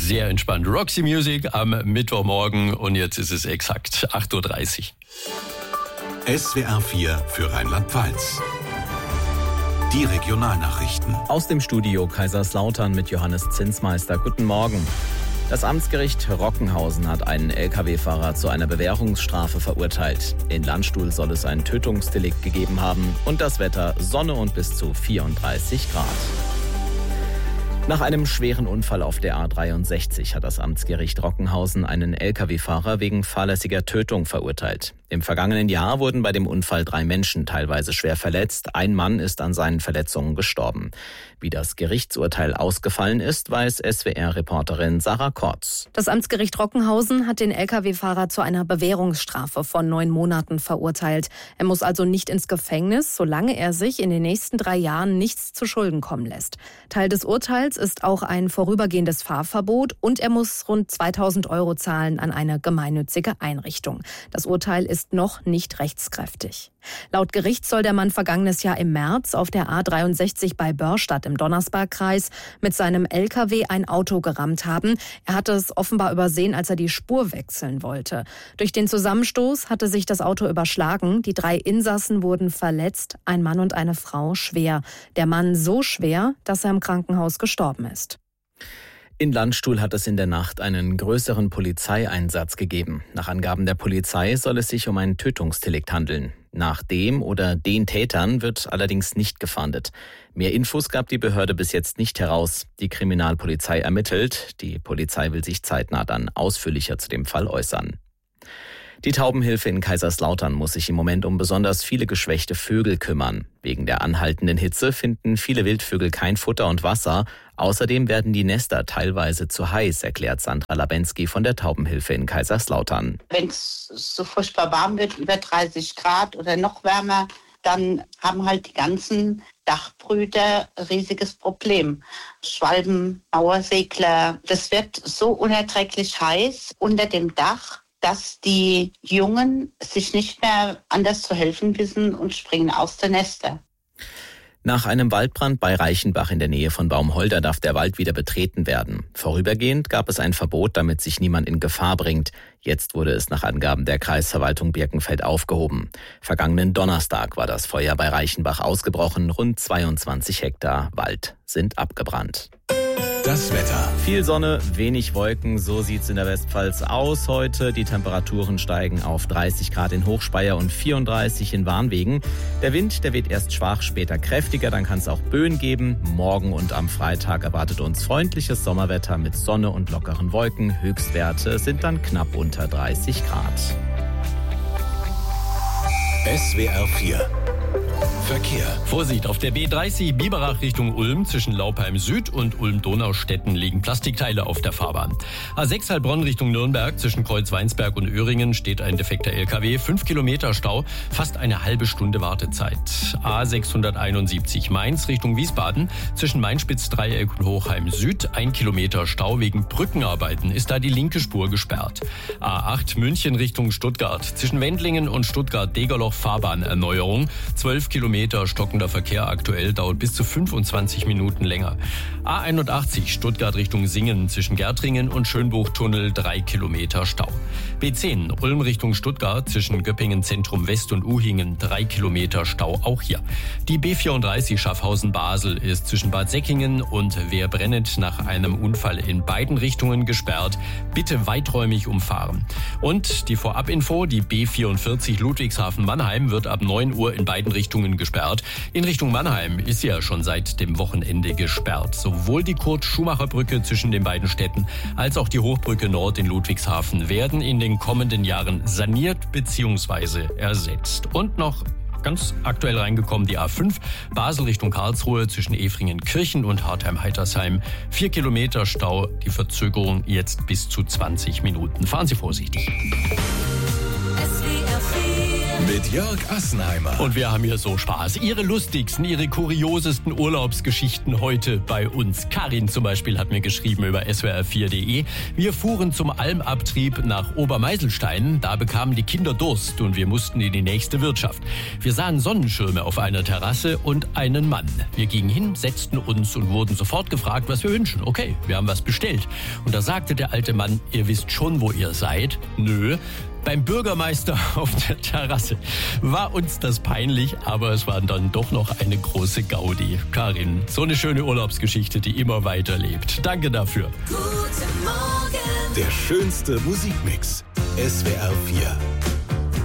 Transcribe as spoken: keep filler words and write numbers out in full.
sehr entspannt. Roxy Music am Mittwochmorgen und jetzt ist es exakt acht Uhr dreißig. S W R vier für Rheinland-Pfalz. Die Regionalnachrichten. Aus dem Studio Kaiserslautern mit Johannes Zinsmeister. Guten Morgen. Das Amtsgericht Rockenhausen hat einen L K W-Fahrer zu einer Bewährungsstrafe verurteilt. In Landstuhl soll es ein Tötungsdelikt gegeben haben und das Wetter Sonne und bis zu vierunddreißig Grad. Nach einem schweren Unfall auf der A dreiundsechzig hat das Amtsgericht Rockenhausen einen L K W-Fahrer wegen fahrlässiger Tötung verurteilt. Im vergangenen Jahr wurden bei dem Unfall drei Menschen teilweise schwer verletzt. Ein Mann ist an seinen Verletzungen gestorben. Wie das Gerichtsurteil ausgefallen ist, weiß S W R-Reporterin Sarah Kortz. Das Amtsgericht Rockenhausen hat den L K W-Fahrer zu einer Bewährungsstrafe von neun Monaten verurteilt. Er muss also nicht ins Gefängnis, solange er sich in den nächsten drei Jahren nichts zu Schulden kommen lässt. Teil des Urteils ist auch ein vorübergehendes Fahrverbot und er muss rund zweitausend Euro zahlen an eine gemeinnützige Einrichtung. Das Urteil ist noch nicht rechtskräftig. Laut Gericht soll der Mann vergangenes Jahr im März auf der A dreiundsechzig bei Börrstadt im Donnersbergkreis mit seinem L K W ein Auto gerammt haben. Er hatte es offenbar übersehen, als er die Spur wechseln wollte. Durch den Zusammenstoß hatte sich das Auto überschlagen. Die drei Insassen wurden verletzt, ein Mann und eine Frau schwer. Der Mann so schwer, dass er im Krankenhaus gestorben ist. In Landstuhl hat es in der Nacht einen größeren Polizeieinsatz gegeben. Nach Angaben der Polizei soll es sich um ein Tötungsdelikt handeln. Nach dem oder den Tätern wird allerdings nicht gefahndet. Mehr Infos gab die Behörde bis jetzt nicht heraus. Die Kriminalpolizei ermittelt. Die Polizei will sich zeitnah dann ausführlicher zu dem Fall äußern. Die Taubenhilfe in Kaiserslautern muss sich im Moment um besonders viele geschwächte Vögel kümmern. Wegen der anhaltenden Hitze finden viele Wildvögel kein Futter und Wasser. Außerdem werden die Nester teilweise zu heiß, erklärt Sandra Labensky von der Taubenhilfe in Kaiserslautern. Wenn es so furchtbar warm wird, über dreißig Grad oder noch wärmer, dann haben halt die ganzen Dachbrüter ein riesiges Problem. Schwalben, Mauersegler, das wird so unerträglich heiß unter dem Dach, dass die Jungen sich nicht mehr anders zu helfen wissen und springen aus den Nester. Nach einem Waldbrand bei Reichenbach in der Nähe von Baumholder darf der Wald wieder betreten werden. Vorübergehend gab es ein Verbot, damit sich niemand in Gefahr bringt. Jetzt wurde es nach Angaben der Kreisverwaltung Birkenfeld aufgehoben. Vergangenen Donnerstag war das Feuer bei Reichenbach ausgebrochen. Rund zweiundzwanzig Hektar Wald sind abgebrannt. Das Wetter. Viel Sonne, wenig Wolken, so sieht's in der Westpfalz aus heute. Die Temperaturen steigen auf dreißig Grad in Hochspeyer und vierunddreißig in Warnwegen. Der Wind, der weht erst schwach, später kräftiger, dann kann es auch Böen geben. Morgen und am Freitag erwartet uns freundliches Sommerwetter mit Sonne und lockeren Wolken. Höchstwerte sind dann knapp unter dreißig Grad. S W R vier Verkehr. Vorsicht, auf der B dreißig Biberach Richtung Ulm zwischen Laupheim Süd und Ulm-Donaustetten liegen Plastikteile auf der Fahrbahn. A sechs Heilbronn Richtung Nürnberg zwischen Kreuz-Weinsberg und Öhringen steht ein defekter L K W. fünf Kilometer Stau, fast eine halbe Stunde Wartezeit. A sechshunderteinundsiebzig Mainz Richtung Wiesbaden zwischen Mainspitz-Dreieck und Hochheim Süd. Ein Kilometer Stau wegen Brückenarbeiten ist da die linke Spur gesperrt. A acht München Richtung Stuttgart zwischen Wendlingen und Stuttgart-Degerloch Fahrbahnerneuerung. zwölf Kilometer stockender Verkehr aktuell, dauert bis zu fünfundzwanzig Minuten länger. A einundachtzig Stuttgart Richtung Singen zwischen Gärtringen und Schönbuchtunnel drei Kilometer Stau. B zehn Ulm Richtung Stuttgart zwischen Göppingen Zentrum West und Uhingen drei Kilometer Stau auch hier. Die B vierunddreißig Schaffhausen-Basel ist zwischen Bad Säckingen und Werbrennet nach einem Unfall in beiden Richtungen gesperrt. Bitte weiträumig umfahren. Und die Vorabinfo, die B vierundvierzig Ludwigshafen-Mannheim wird ab neun Uhr in beiden Richtungen gesperrt. In Richtung Mannheim ist sie ja schon seit dem Wochenende gesperrt. Sowohl die Kurt-Schumacher-Brücke zwischen den beiden Städten als auch die Hochbrücke Nord in Ludwigshafen werden in den kommenden Jahren saniert bzw. ersetzt. Und noch ganz aktuell reingekommen die A fünf Basel Richtung Karlsruhe zwischen Efringen-Kirchen und Hartheim-Heitersheim. Vier Kilometer Stau, die Verzögerung jetzt bis zu zwanzig Minuten. Fahren Sie vorsichtig. S W R vier Mit Jörg Assenheimer. Und wir haben hier so Spaß. Ihre lustigsten, Ihre kuriosesten Urlaubsgeschichten heute bei uns. Karin zum Beispiel hat mir geschrieben über S W R vier punkt de. Wir fuhren zum Almabtrieb nach Obermeiselstein. Da bekamen die Kinder Durst und wir mussten in die nächste Wirtschaft. Wir sahen Sonnenschirme auf einer Terrasse und einen Mann. Wir gingen hin, setzten uns und wurden sofort gefragt, was wir wünschen. Okay, wir haben was bestellt. Und da sagte der alte Mann, ihr wisst schon, wo ihr seid? Nö. Beim Bürgermeister auf der Terrasse. War uns das peinlich, aber es war dann doch noch eine große Gaudi. Karin, so eine schöne Urlaubsgeschichte, die immer weiterlebt. Danke dafür. Guten Morgen. Der schönste Musikmix. S W R vier.